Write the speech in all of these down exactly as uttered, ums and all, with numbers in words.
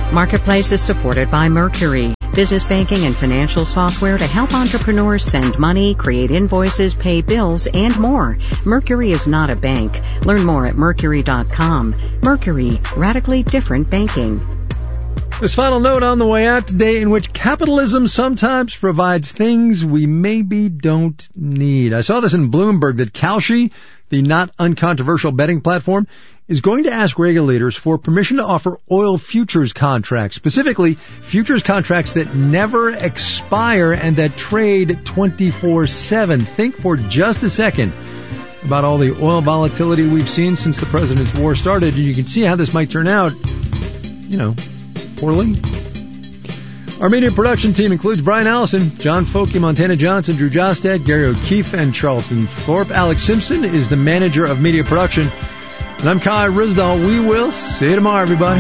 Marketplace is supported by Mercury, business banking and financial software to help entrepreneurs send money, create invoices, pay bills, and more. Mercury is not a bank. Learn more at mercury dot com. Mercury, radically different banking. This final note on the way out today, in which capitalism sometimes provides things we maybe don't need. I saw this in Bloomberg that Kalshi, the not uncontroversial betting platform, is going to ask regulators for permission to offer oil futures contracts, specifically futures contracts that never expire and that trade twenty-four seven. Think for just a second about all the oil volatility we've seen since the president's war started, and you can see how this might turn out, you know, poorly. Our media production team includes Brian Allison, John Folke, Montana Johnson, Drew Jostad, Gary O'Keefe, and Charlton Thorpe. Alex Simpson is the manager of media production. And I'm Kai Risdall. We will see you tomorrow, everybody.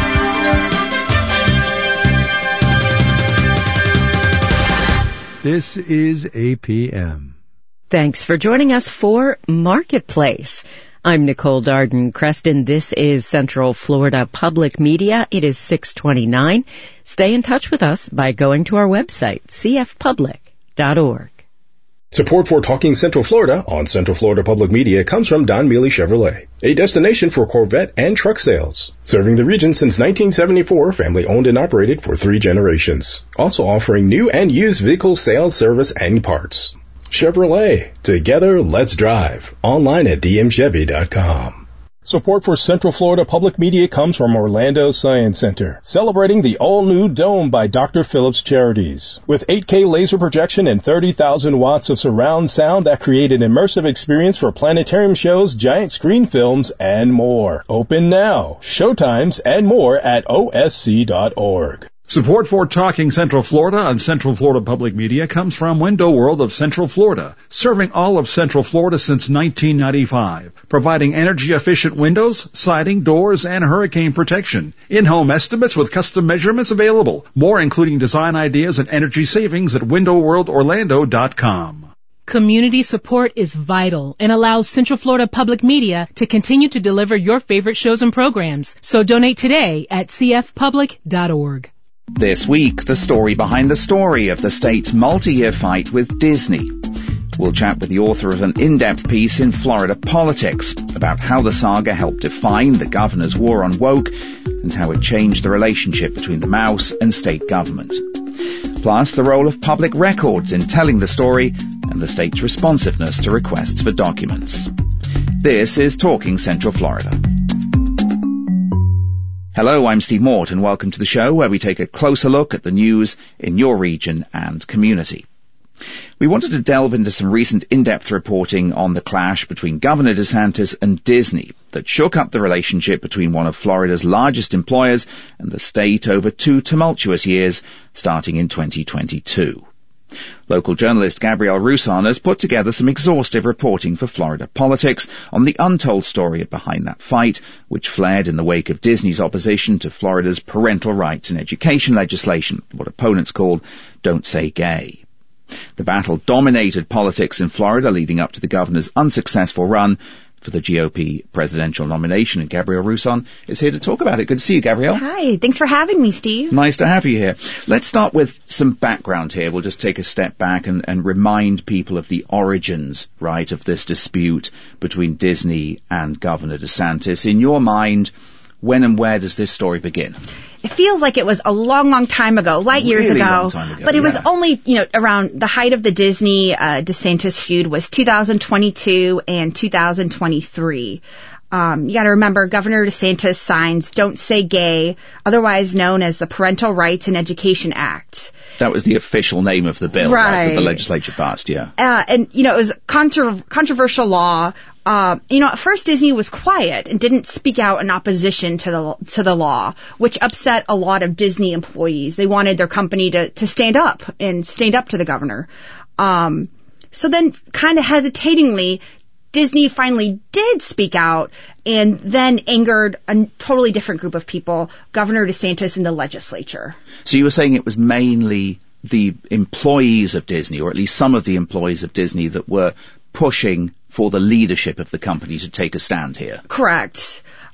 This is A P M. Thanks for joining us for Marketplace. I'm Nicole Darden-Creston. This is Central Florida Public Media. It is six twenty-nine. Stay in touch with us by going to our website, c f public dot org. Support for Talking Central Florida on Central Florida Public Media comes from Don Mealy Chevrolet, a destination for Corvette and truck sales. Serving the region since nineteen seventy-four, family owned and operated for three generations. Also offering new and used vehicle sales, service, and parts. Chevrolet. Together, let's drive. Online at d m chevy dot com. Support for Central Florida Public Media comes from Orlando Science Center, celebrating the all-new Dome by Doctor Phillips Charities. With eight K laser projection and thirty thousand watts of surround sound that create an immersive experience for planetarium shows, giant screen films, and more. Open now. Showtimes and more at o s c dot org. Support for Talking Central Florida on Central Florida Public Media comes from Window World of Central Florida, serving all of Central Florida since nineteen ninety-five, providing energy-efficient windows, siding, doors, and hurricane protection. In-home estimates with custom measurements available. More including design ideas and energy savings at window world orlando dot com. Community support is vital and allows Central Florida Public Media to continue to deliver your favorite shows and programs. So donate today at c f public dot org. This week, the story behind the story of the state's multi-year fight with Disney. We'll chat with the author of an in-depth piece in Florida Politics about how the saga helped define the governor's war on woke and how it changed the relationship between the Mouse and state government. Plus, the role of public records in telling the story and the state's responsiveness to requests for documents. This is Talking Central Florida. Hello, I'm Steve Mort, and welcome to the show where we take a closer look at the news in your region and community. We wanted to delve into some recent in-depth reporting on the clash between Governor DeSantis and Disney that shook up the relationship between one of Florida's largest employers and the state over two tumultuous years, starting in twenty twenty-two. Local journalist Gabrielle Roussan has put together some exhaustive reporting for Florida Politics on the untold story behind that fight, which flared in the wake of Disney's opposition to Florida's parental rights and education legislation, what opponents called Don't Say Gay. The battle dominated politics in Florida leading up to the governor's unsuccessful run for the G O P presidential nomination, and Gabrielle Roussan is here to talk about it. Good to see you, Gabrielle. Hi, thanks for having me, Steve. Nice to have you here. Let's start with some background here. We'll just take a step back and, and remind people of the origins, right, of this dispute between Disney and Governor DeSantis. In your mind, when and where does this story begin? It feels like it was a long, long time ago, light years really ago, long time ago. But it yeah. was only, you know, around the height of the Disney uh, DeSantis feud was two thousand twenty-two and two thousand twenty-three. Um, you got to remember, Governor DeSantis signs Don't Say Gay, otherwise known as the Parental Rights and Education Act. That was the official name of the bill, right, right that the legislature passed, yeah. Uh, and, you know, it was a contro- controversial law. Uh, you know, at first Disney was quiet and didn't speak out in opposition to the to the law, which upset a lot of Disney employees. They wanted their company to, to stand up and stand up to the governor. Um, so then, kind of hesitatingly, Disney finally did speak out and then angered a totally different group of people, Governor DeSantis and the legislature. So you were saying it was mainly the employees of Disney, or at least some of the employees of Disney, that were pushing for the leadership of the company to take a stand here. Correct.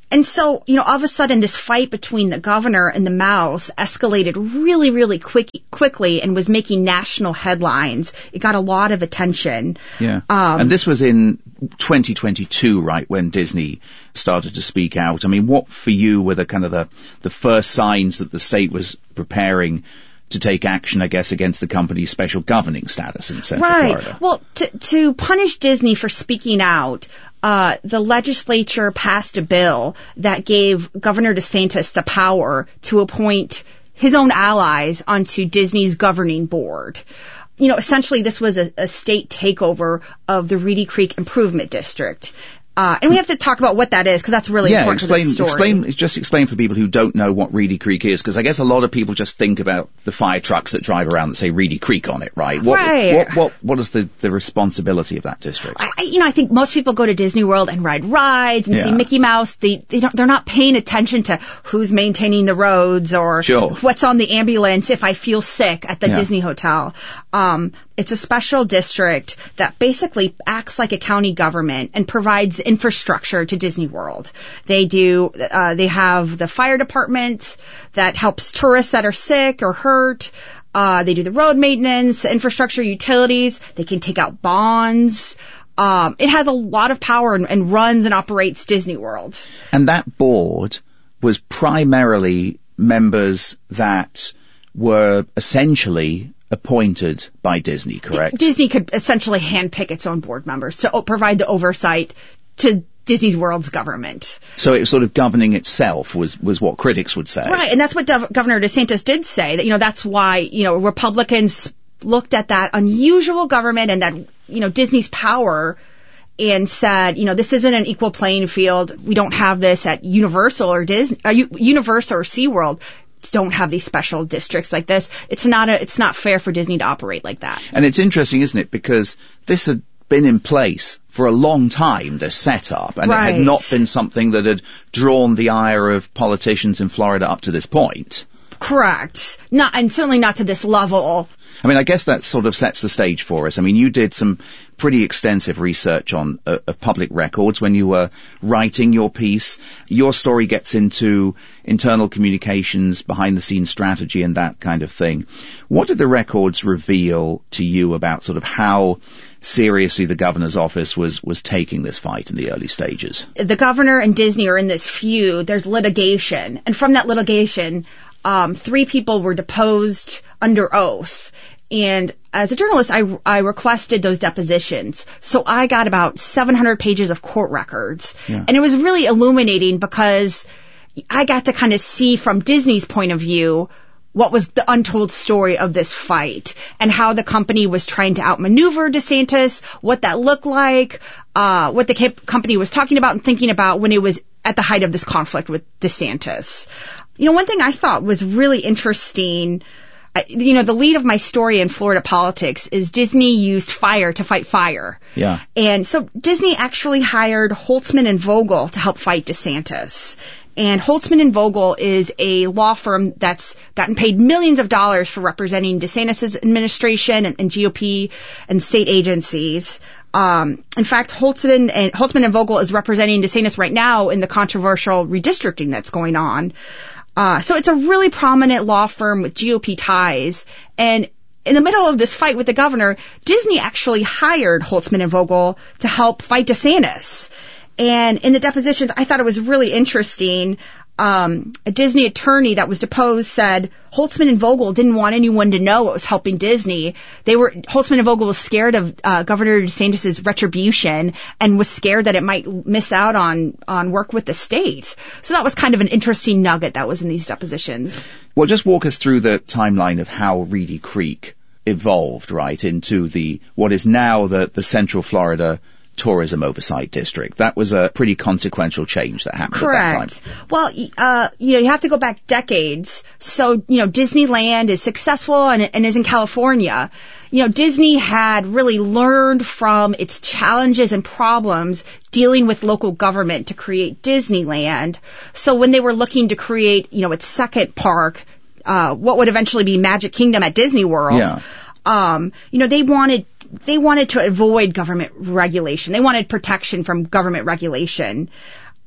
And so, you know, all of a sudden this fight between the governor and the mouse escalated really, really quick, quickly and was making national headlines. It got a lot of attention. Yeah. Um, and this was in twenty twenty-two, right, when Disney started to speak out. I mean, what for you were the kind of the, the first signs that the state was preparing to take action, I guess, against the company's special governing status in Central right. Florida? Well, to, to punish Disney for speaking out, uh, the legislature passed a bill that gave Governor DeSantis the power to appoint his own allies onto Disney's governing board. You know, essentially this was a, a state takeover of the Reedy Creek Improvement District. Uh, and we have to talk about what that is, because that's really yeah, important explain, to the story. explain, just explain for people who don't know what Reedy Creek is, because I guess a lot of people just think about the fire trucks that drive around that say Reedy Creek on it, right? What, right. What, what, what is the, the responsibility of that district? I, you know, I think most people go to Disney World and ride rides and yeah. see Mickey Mouse. They, they don't, they're not paying attention to who's maintaining the roads or sure. what's on the ambulance if I feel sick at the yeah. Disney hotel. Um, it's a special district that basically acts like a county government and provides infrastructure to Disney World. They do, uh, they have the fire department that helps tourists that are sick or hurt. Uh, they do the road maintenance, infrastructure, utilities. They can take out bonds. Um, it has a lot of power and, and runs and operates Disney World. And that board was primarily members that were essentially appointed by Disney, correct? D- Disney could essentially handpick its own board members to o- provide the oversight to Disney's World's government. So it was sort of governing itself was, was what critics would say. Right, and that's what Gov- Governor DeSantis did say, that, you know, that's why, you know, Republicans looked at that unusual government and that, you know, Disney's power and said, you know, this isn't an equal playing field. We don't have this at Universal or Disney, uh, Universal or SeaWorld. Don't have these special districts like this. It's not a, it's not fair for Disney to operate like that. And it's interesting, isn't it? Because this had been in place for a long time, this setup, and right. it had not been something that had drawn the ire of politicians in Florida up to this point. Correct. Not, and certainly not to this level. I mean, I guess that sort of sets the stage for us. I mean, you did some pretty extensive research on uh, of public records when you were writing your piece. Your story gets into internal communications, behind-the-scenes strategy, and that kind of thing. What did the records reveal to you about sort of how seriously the governor's office was was taking this fight in the early stages? The governor and Disney are in this feud. There's litigation, and from that litigation, um, three people were deposed under oath. And as a journalist, I, I requested those depositions. So I got about seven hundred pages of court records. Yeah. And it was really illuminating because I got to kind of see from Disney's point of view what was the untold story of this fight and how the company was trying to outmaneuver DeSantis, what that looked like, uh, what the company was talking about and thinking about when it was at the height of this conflict with DeSantis. You know, one thing I thought was really interesting, you know, the lead of my story in Florida politics is Disney used fire to fight fire. Yeah. And so Disney actually hired Holtzman and Vogel to help fight DeSantis. And Holtzman and Vogel is a law firm that's gotten paid millions of dollars for representing DeSantis' administration and, and G O P and state agencies. Um, in fact, Holtzman and, Holtzman and Vogel is representing DeSantis right now in the controversial redistricting that's going on. Uh, so it's a really prominent law firm with G O P ties. And in the middle of this fight with the governor, Disney actually hired Holtzman and Vogel to help fight DeSantis. And in the depositions, I thought it was really interesting. Um, a Disney attorney that was deposed said Holtzman and Vogel didn't want anyone to know it was helping Disney. They were, Holtzman and Vogel was scared of uh, Governor DeSantis' retribution and was scared that it might miss out on, on work with the state. So that was kind of an interesting nugget that was in these depositions. Well, just walk us through the timeline of how Reedy Creek evolved, right, into the, what is now the, the Central Florida Tourism Oversight District. That was a pretty consequential change that happened Correct. at that time. Well, uh, you know, you have to go back decades. So, you know, Disneyland is successful and, and is in California. You know, Disney had really learned from its challenges and problems dealing with local government to create Disneyland. So when they were looking to create, you know, its second park, uh, what would eventually be Magic Kingdom at Disney World, yeah. um, you know, they wanted They wanted to avoid government regulation. They wanted protection from government regulation.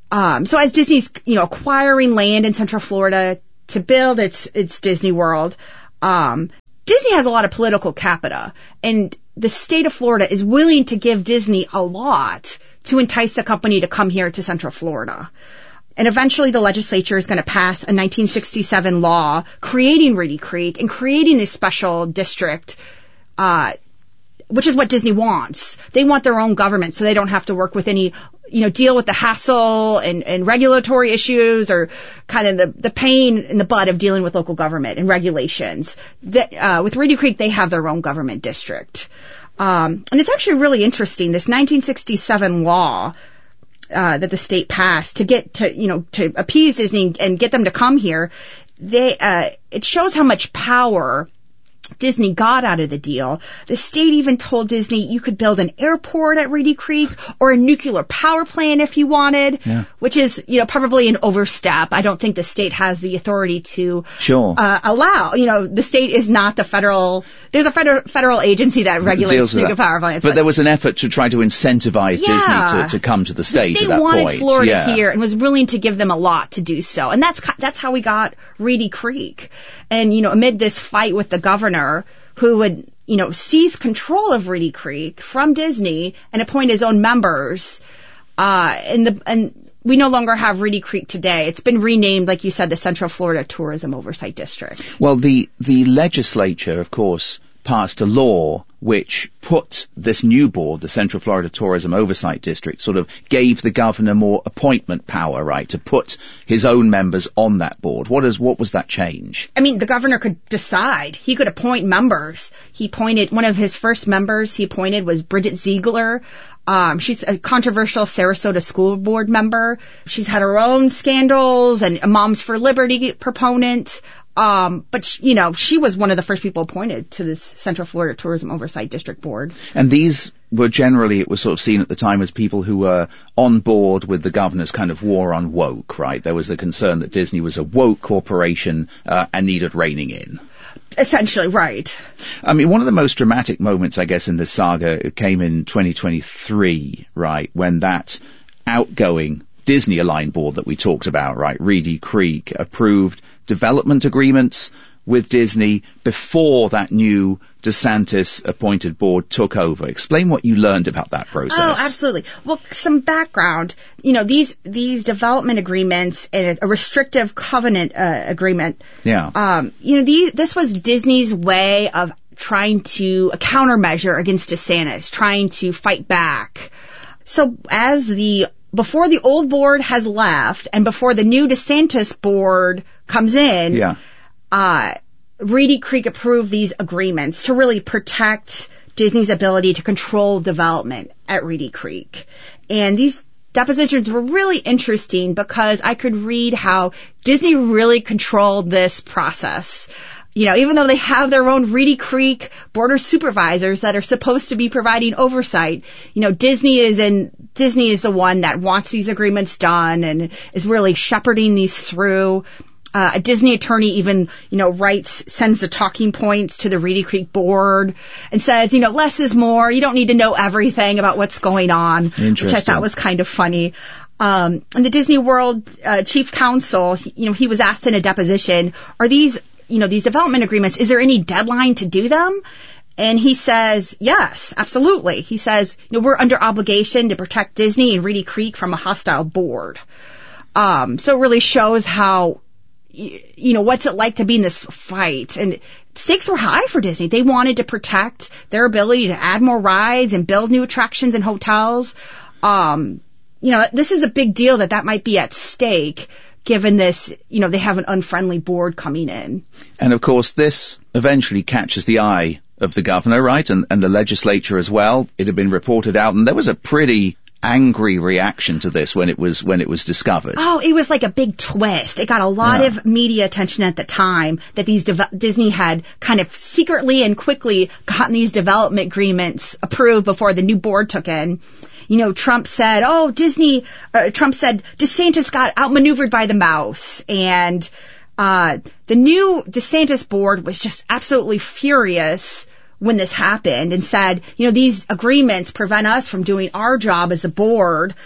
Um, so as Disney's, you know, acquiring land in Central Florida to build its, its Disney World, um, Disney has a lot of political capita, and the state of Florida is willing to give Disney a lot to entice a company to come here to Central Florida. And eventually the legislature is going to pass a nineteen sixty-seven law creating Reedy Creek and creating this special district, uh, which is what Disney wants. They want their own government so they don't have to work with any, you know, deal with the hassle and, and regulatory issues or kind of the, the pain in the butt of dealing with local government and regulations. That, uh, with Reedy Creek, they have their own government district. Um, and it's actually really interesting. This nineteen sixty-seven law Uh, that the state passed to get to, you know, to appease Disney and get them to come here, they, uh, it shows how much power Disney got out of the deal. The state even told Disney you could build an airport at Reedy Creek or a nuclear power plant if you wanted, yeah. which is, you know, probably an overstep. I don't think the state has the authority to sure. uh, allow, you know, the state is not the federal, there's a federal, federal agency that regulates nuclear power plants. But, but there was an effort to try to incentivize yeah. Disney to, to come to the state the state at that wanted point. Florida yeah. here and was willing to give them a lot to do so. And that's, that's how we got Reedy Creek. And, you know, amid this fight with the governor, who would, you know, seize control of Reedy Creek from Disney and appoint his own members. Uh, and the, and we no longer have Reedy Creek today. It's been renamed, like you said, the Central Florida Tourism Oversight District. Well, the, the legislature, of course, passed a law which put this new board, the Central Florida Tourism Oversight District, sort of gave the governor more appointment power, right, to put his own members on that board. What is, what was that change? I mean, the governor could decide. He could appoint members. He appointed, one of his first members he appointed was Bridget Ziegler. Um, she's a controversial Sarasota school board member. She's had her own scandals and a Moms for Liberty proponent. Um, but, she, you know, she was one of the first people appointed to this Central Florida Tourism Oversight District Board. And these were generally, it was sort of seen at the time as people who were on board with the governor's kind of war on woke, right? There was a concern that Disney was a woke corporation uh, and needed reining in. Essentially, right. I mean, one of the most dramatic moments, I guess, in this saga came in twenty twenty-three, right, when that outgoing Disney-aligned board that we talked about, right, Reedy Creek, approved development agreements with Disney before that new DeSantis-appointed board took over. Explain what you learned about that process. Oh, absolutely. Well, some background. You know, these these development agreements and a restrictive covenant uh, agreement. Yeah. Um, you know, these, this was Disney's way of trying to a countermeasure against DeSantis, trying to fight back. So as the before the old board has left and before the new DeSantis board comes in, yeah. uh, Reedy Creek approved these agreements to really protect Disney's ability to control development at Reedy Creek. And these depositions were really interesting because I could read how Disney really controlled this process. You know, even though they have their own Reedy Creek board of supervisors that are supposed to be providing oversight, you know, Disney is in, Disney is the one that wants these agreements done and is really shepherding these through. Uh, a Disney attorney even, you know, writes, sends the talking points to the Reedy Creek board and says, you know, less is more. You don't need to know everything about what's going on, which I thought was kind of funny. Um, and the Disney World uh, chief counsel, he, you know, he was asked in a deposition, are these, you know, these development agreements, is there any deadline to do them? And he says, yes, absolutely. He says, you know, we're under obligation to protect Disney and Reedy Creek from a hostile board. Um, so it really shows how, you know, what's it like to be in this fight? And stakes were high for Disney. They wanted to protect their ability to add more rides and build new attractions and hotels. Um, you know, this is a big deal that that might be at stake given this, you know, they have an unfriendly board coming in. And of course, this eventually catches the eye of the governor, right? And, and the legislature as well. It had been reported out and there was a pretty angry reaction to this when it was when it was discovered. Oh, it was like a big twist. It got a lot yeah. of media attention at the time that these de- Disney had kind of secretly and quickly gotten these development agreements approved before the new board took in. You know, Trump said, oh, Disney, uh, Trump said DeSantis got outmaneuvered by the mouse. And uh the new DeSantis board was just absolutely furious when this happened and said, you know, these agreements prevent us from doing our job as a board.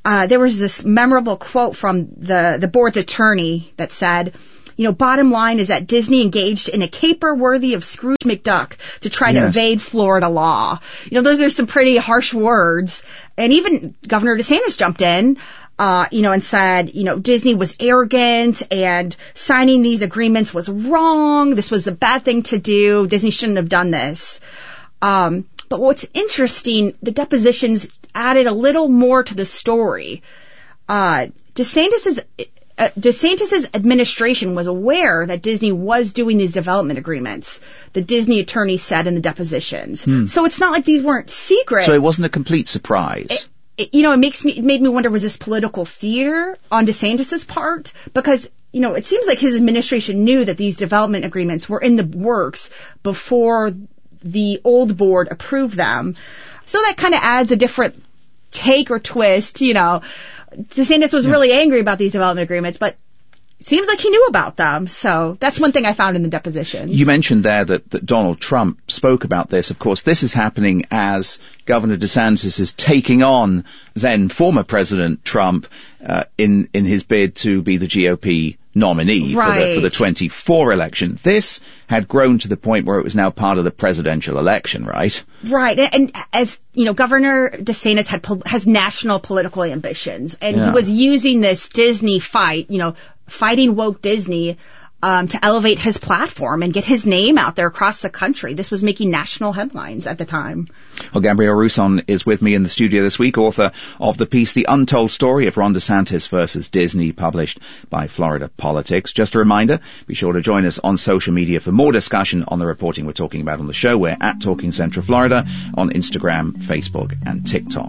uh, there was this memorable quote from the, the board's attorney that said, you know, bottom line is that Disney engaged in a caper worthy of Scrooge McDuck to try yes. to evade Florida law. You know, those are some pretty harsh words. And even Governor DeSantis jumped in, uh, you know, and said, you know, Disney was arrogant and signing these agreements was wrong. This was a bad thing to do. Disney shouldn't have done this. Um, but what's interesting, the depositions added a little more to the story. Uh, DeSantis's Uh, DeSantis' administration was aware that Disney was doing these development agreements, the Disney attorney said in the depositions. Hmm. So it's not like these weren't secret. So it wasn't a complete surprise. It, it, you know, it makes me, it made me wonder, was this political theater on DeSantis' part? Because, you know, it seems like his administration knew that these development agreements were in the works before the old board approved them. So that kind of adds a different take or twist, you know. DeSantis was yeah. really angry about these development agreements, but it seems like he knew about them. So that's one thing I found in the depositions. You mentioned there that, that Donald Trump spoke about this. Of course, this is happening as Governor DeSantis is taking on then former President Trump uh, in, in his bid to be the G O P nominee right. for the, for the twenty-four election. This had grown to the point where it was now part of the presidential election, right? Right. And, and as, you know, Governor DeSantis had, has national political ambitions, and yeah. he was using this Disney fight, you know, fighting woke Disney, um, to elevate his platform and get his name out there across the country. This was making national headlines at the time. Well, Gabrielle Rousson is with me in the studio this week, author of the piece, The Untold Story of Ron DeSantis versus Disney, published by Florida Politics. Just a reminder, be sure to join us on social media for more discussion on the reporting we're talking about on the show. We're at Talking Central Florida on Instagram, Facebook, and TikTok.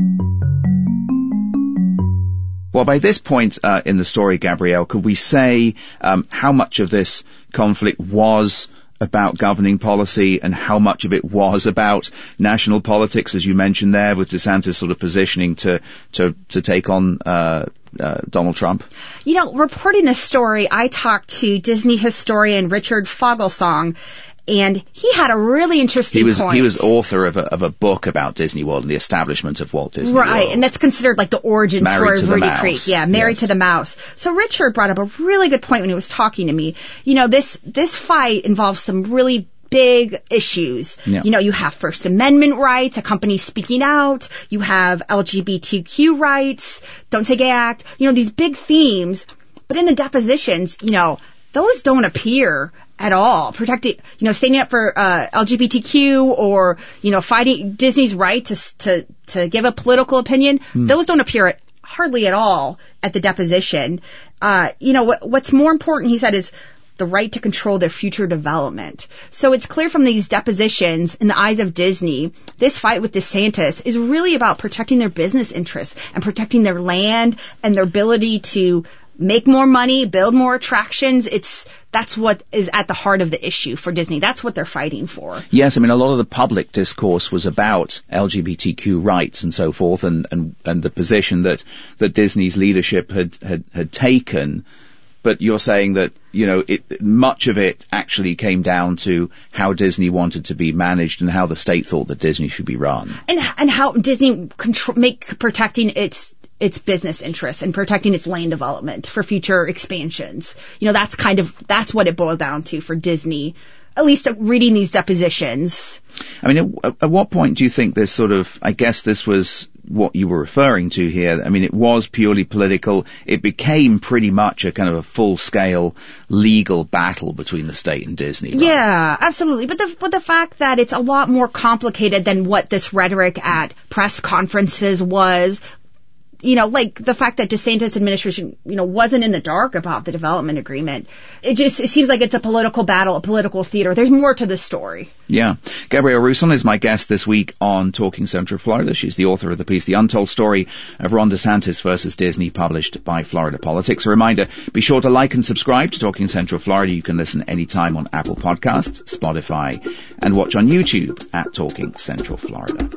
Well, by this point uh, in the story, Gabrielle, could we say um, how much of this conflict was about governing policy and how much of it was about national politics, as you mentioned there, with DeSantis sort of positioning to to, to take on uh, uh, Donald Trump? You know, reporting this story, I talked to Disney historian Richard Fogelsong, and he had a really interesting he was, point. He was author of a, of a book about Disney World and the establishment of Walt Disney right, World. Right, and that's considered like the origin Married story of Rudy Creek. Yeah, Married yes. to the Mouse. So Richard brought up a really good point when he was talking to me. You know, this this fight involves some really big issues. Yeah. You know, you have First Amendment rights, a company speaking out. You have L G B T Q rights, Don't Say Gay Act. You know, these big themes. But in the depositions, you know, those don't appear at all. Protecting, you know, standing up for uh, L G B T Q or, you know, fighting Disney's right to to to give a political opinion. Mm. Those don't appear at, hardly at all at the deposition. Uh, you know, what, what's more important, he said, is the right to control their future development. So it's clear from these depositions, in the eyes of Disney, this fight with DeSantis is really about protecting their business interests and protecting their land and their ability to make more money, build more attractions. It's that's what is at the heart of the issue for Disney. That's what they're fighting for. Yes, I mean, a lot of the public discourse was about L G B T Q rights and so forth, and, and, and the position that, that Disney's leadership had, had, had taken. But you're saying that, you know, it, much of it actually came down to how Disney wanted to be managed and how the state thought that Disney should be run. And, and how Disney control, make protecting its its business interests and protecting its land development for future expansions. You know, that's kind of, that's what it boiled down to for Disney, at least reading these depositions. I mean, at, at what point do you think this sort of, I guess this was what you were referring to here. I mean, it was purely political. It became pretty much a kind of a full-scale legal battle between the state and Disney. Right? Yeah, absolutely. But the, but the fact that it's a lot more complicated than what this rhetoric at press conferences was, you know, like the fact that DeSantis administration, you know, wasn't in the dark about the development agreement. It just, it seems like it's a political battle, a political theater. There's more to the story. Yeah. Gabrielle Rousson is my guest this week on Talking Central Florida. She's the author of the piece, The Untold Story of Ron DeSantis versus Disney, published by Florida Politics. A reminder, be sure to like and subscribe to Talking Central Florida. You can listen anytime on Apple Podcasts, Spotify, and watch on YouTube at Talking Central Florida.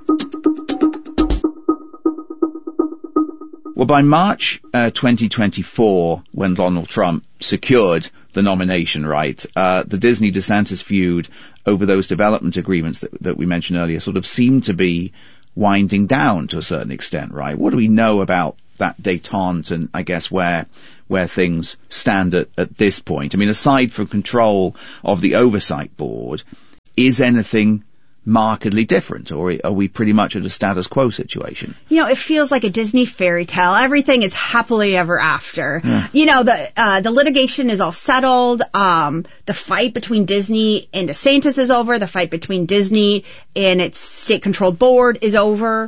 Well, by March uh, twenty twenty-four, when Donald Trump secured the nomination right, uh, the Disney-DeSantis feud over those development agreements that, that we mentioned earlier sort of seemed to be winding down to a certain extent, right? What do we know about that détente and I guess where where things stand at, at this point? I mean, aside from control of the oversight board, is anything markedly different, or are we pretty much at a status quo situation? You know, it feels like a Disney fairy tale. Everything is happily ever after. Yeah. You know, the uh, the litigation is all settled. Um, the fight between Disney and DeSantis is over. The fight between Disney and its state-controlled board is over.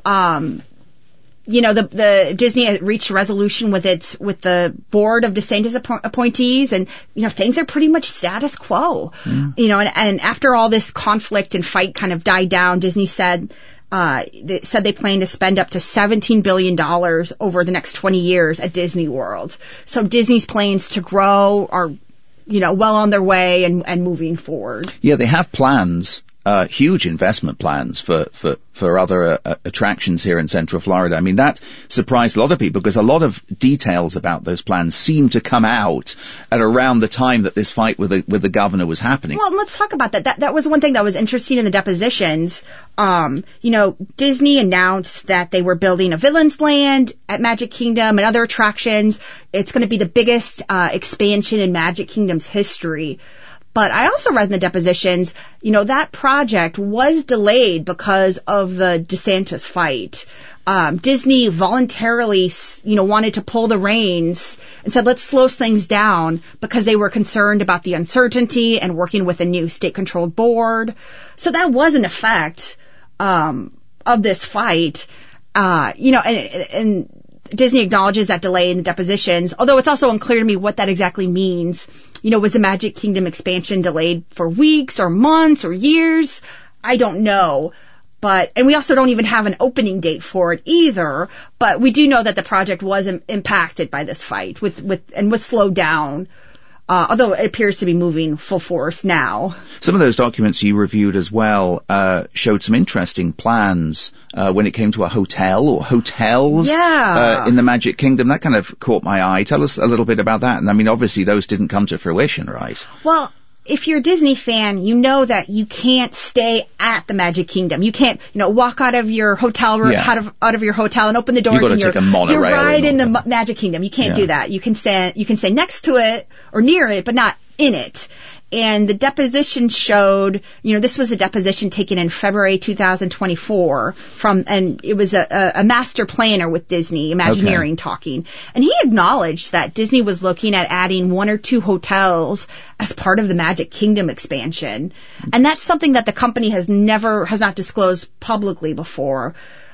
Um, you know, the the Disney has reached a resolution with its with the board of DeSantis appo- appointees, and you know things are pretty much status quo. Mm. You know, and, and after all this conflict and fight kind of died down, Disney said uh they said they plan to spend up to seventeen billion dollars over the next twenty years at Disney World. So Disney's plans to grow are, you know, well on their way and and moving forward. Yeah, they have plans. Uh, huge investment plans for, for, for other uh, attractions here in Central Florida. I mean, that surprised a lot of people because a lot of details about those plans seemed to come out at around the time that this fight with the, with the governor was happening. Well, let's talk about that. That, that was one thing that was interesting in the depositions. Um, you know, Disney announced that they were building a Villains Land at Magic Kingdom and other attractions. It's going to be the biggest uh, expansion in Magic Kingdom's history. But I also read in the depositions, you know, that project was delayed because of the DeSantis fight. Um, Disney voluntarily, you know, wanted to pull the reins and said, let's slow things down because they were concerned about the uncertainty and working with a new state-controlled board. So that was an effect um, of this fight. Uh, you know, and, and Disney acknowledges that delay in the depositions, although it's also unclear to me what that exactly means. You know, was the Magic Kingdom expansion delayed for weeks or months or years? I don't know. But, and we also don't even have an opening date for it either, but we do know that the project was im- impacted by this fight with, with, and was slowed down. Uh, although it appears to be moving full force now. Some of those documents you reviewed as well uh, showed some interesting plans uh, when it came to a hotel or hotels yeah. uh, in the Magic Kingdom. That kind of caught my eye. Tell us a little bit about that. And I mean, obviously those didn't come to fruition, right? Well, if you're a Disney fan, you know that you can't stay at the Magic Kingdom. You can't, you know, walk out of your hotel room, yeah. out of out of your hotel and open the doors. You've got and to you're, take a monorail. You're right in the Ma- Magic Kingdom. You can't yeah. do that. You can stand, you can stay next to it or near it, but not in it. And the deposition showed, you know, this was a deposition taken in February two thousand twenty-four from, and it was a, a master planner with Disney, Imagineering okay. talking. And he acknowledged that Disney was looking at adding one or two hotels as part of the Magic Kingdom expansion. And that's something that the company has never, has not disclosed publicly before.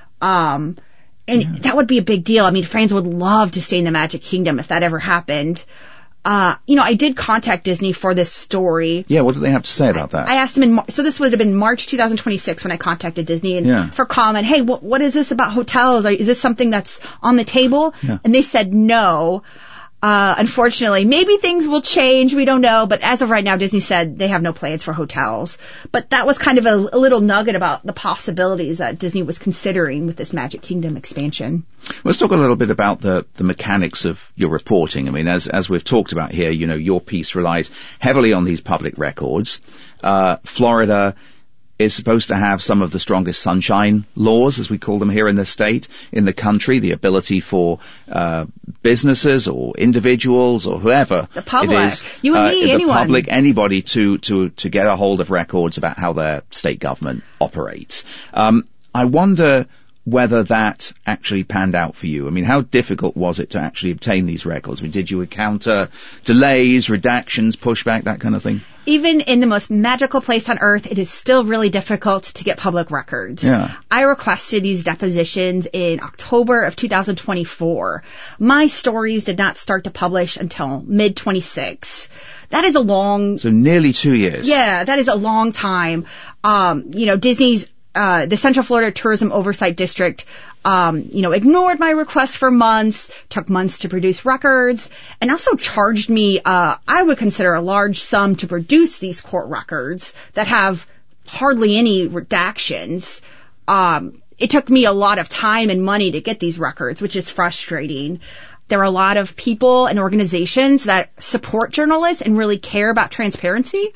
Um, and yeah. that would be a big deal. I mean, fans would love to stay in the Magic Kingdom if that ever happened. Uh, you know, I did contact Disney for this story. Yeah, what did they have to say about that? I asked them in, Mar- so this would have been March two thousand twenty-six when I contacted Disney and yeah. for comment, hey, what, what is this about hotels? Is this something that's on the table? Yeah. And they said no. Uh, unfortunately, maybe things will change. We don't know. But as of right now, Disney said they have no plans for hotels. But that was kind of a, a little nugget about the possibilities that Disney was considering with this Magic Kingdom expansion. Let's talk a little bit about the, the mechanics of your reporting. I mean, as, as we've talked about here, you know, your piece relies heavily on these public records. Uh, Florida is supposed to have some of the strongest sunshine laws, as we call them here in the state, in the country, the ability for uh, businesses or individuals or whoever the public, it is, you and uh, me, the anyone. public, anybody to, to, to get a hold of records about how their state government operates. Um, I wonder whether that actually panned out for you. I mean, how difficult was it to actually obtain these records? I mean, did you encounter delays, redactions, pushback, that kind of thing? Even in the most magical place on earth, it is still really difficult to get public records. Yeah. I requested these depositions in October of two thousand twenty-four. My stories did not start to publish until mid twenty-six. That is a long... So nearly two years. Yeah, that is a long time. Um, you know, Disney's Uh, the Central Florida Tourism Oversight District, um, you know, ignored my request for months, took months to produce records, and also charged me, uh, I would consider a large sum to produce these court records that have hardly any redactions. Um, it took me a lot of time and money to get these records, which is frustrating. There are a lot of people and organizations that support journalists and really care about transparency.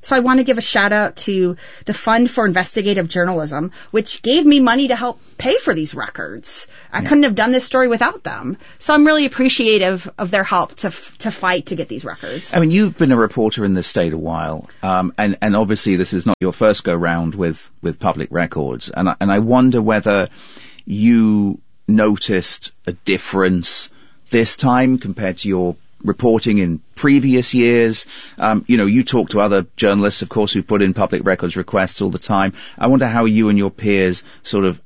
So I want to give a shout out to the Fund for Investigative Journalism, which gave me money to help pay for these records. I yeah. couldn't have done this story without them. So I'm really appreciative of their help to to fight to get these records. I mean, you've been a reporter in this state a while, um, and, and obviously this is not your first go-round with, with public records. And I, and I wonder whether you noticed a difference this time compared to your reporting in previous years. Um, you know, you talk to other journalists, of course, who put in public records requests all the time. I wonder how you and your peers sort of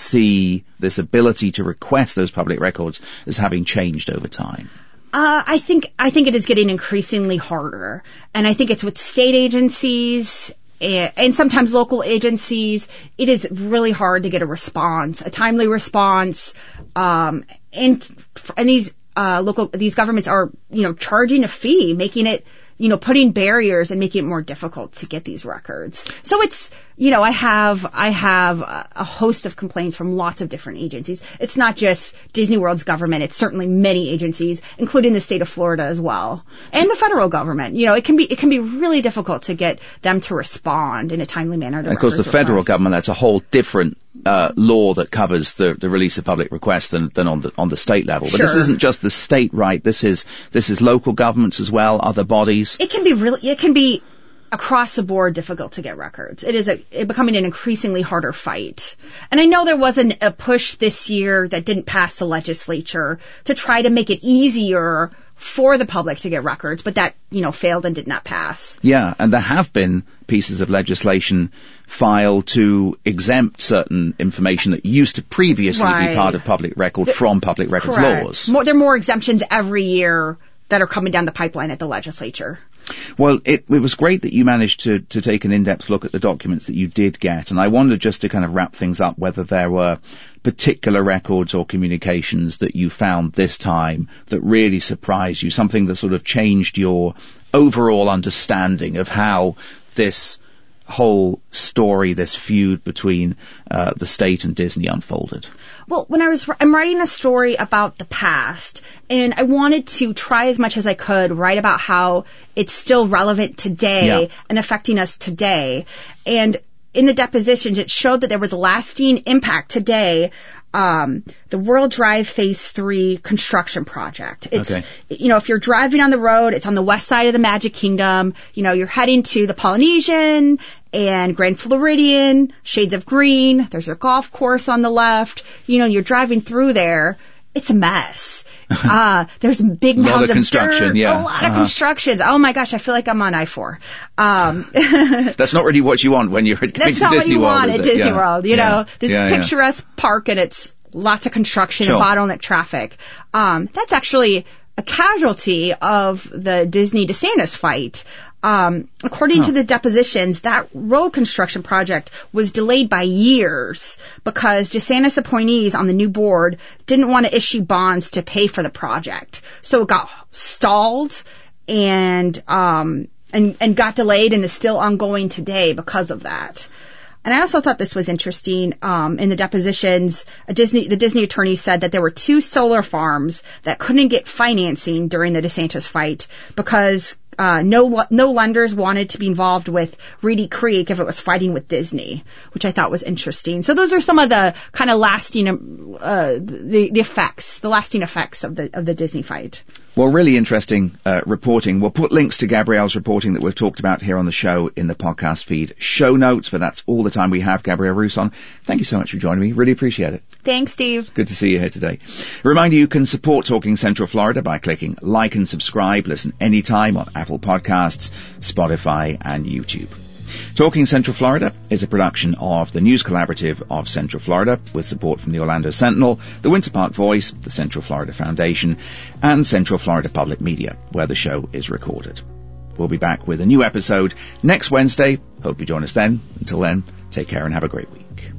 see this ability to request those public records as having changed over time. Uh, I think I think it is getting increasingly harder, and I think it's with state agencies and, and sometimes local agencies. It is really hard to get a response, a timely response, um, and and these. Uh, local, these governments are, you know, charging a fee, making it, you know, putting barriers and making it more difficult to get these records. So it's, you know, I have, I have a, a host of complaints from lots of different agencies. It's not just Disney World's government. It's certainly many agencies, including the state of Florida as well. And the federal government. You know, it can be, it can be really difficult to get them to respond in a timely manner to Of course, the federal requests. government, that's a whole different Uh, law that covers the, the release of public requests than, than on the on the state level. But sure. This isn't just the state, right? This is this is local governments as well, other bodies. It can be really, it can be across the board difficult to get records. It is a, it becoming an increasingly harder fight. And I know there was an, a push this year that didn't pass the legislature to try to make it easier for the public to get records, but that, you know, failed and did not pass. Yeah, and there have been pieces of legislation filed to exempt certain information that used to previously right. be part of public record the, from public records correct. laws. More, there are more exemptions every year that are coming down the pipeline at the legislature. Well, it, it was great that you managed to, to take an in-depth look at the documents that you did get, and I wondered, just to kind of wrap things up, whether there were particular records or communications that you found this time that really surprised you, something that sort of changed your overall understanding of how this whole story, this feud between uh, the state and Disney unfolded? Well, when I was, I'm writing a story about the past, and I wanted to try as much as I could write about how it's still relevant today yeah. and affecting us today. And in the depositions, it showed that there was a lasting impact today. Um, the World Drive Phase three construction project. It's, okay. you know, if you're driving on the road, it's on the west side of the Magic Kingdom. You know, you're heading to the Polynesian and Grand Floridian, Shades of Green. There's a golf course on the left. You know, you're driving through there. It's a mess. Uh, there's big mounds of, construction, dirt, yeah. a lot uh-huh. of constructions. Oh my gosh, I feel like I'm on I four. Um, That's not really what you want when you're going to That's Disney not what you World, want is at it? Disney yeah. World. You yeah. know, this yeah, picturesque yeah. park, and it's lots of construction sure. and bottleneck traffic. Um, that's actually a casualty of the Disney DeSantis fight. Um, according huh. to the depositions, that road construction project was delayed by years because DeSantis appointees on the new board didn't want to issue bonds to pay for the project. So it got stalled and, um, and, and got delayed and is still ongoing today because of that. And I also thought this was interesting. Um, in the depositions, a Disney, the Disney attorney said that there were two solar farms that couldn't get financing during the DeSantis fight because uh, no no lenders wanted to be involved with Reedy Creek if it was fighting with Disney, which I thought was interesting. So those are some of the kind of lasting uh, the the effects, the lasting effects of the of the Disney fight. Well, really interesting uh, reporting. We'll put links to Gabrielle's reporting that we've talked about here on the show in the podcast feed show notes, but that's all the time we have. Gabrielle Rousson, thank you so much for joining me. Really appreciate it. Thanks, Steve. Good to see you here today. A reminder, you can support Talking Central Florida by clicking like and subscribe. Listen anytime on Apple Podcasts, Spotify, and YouTube. Talking Central Florida is a production of the News Collaborative of Central Florida with support from the Orlando Sentinel, the Winter Park Voice, the Central Florida Foundation, and Central Florida Public Media, where the show is recorded. We'll be back with a new episode next Wednesday. Hope you join us then. Until then, take care and have a great week.